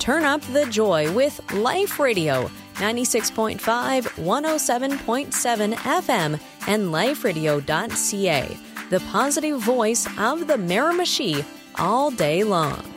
Turn up the joy with Life Radio, 96.5, 107.7 FM, and liferadio.ca, the positive voice of the Miramichi all day long.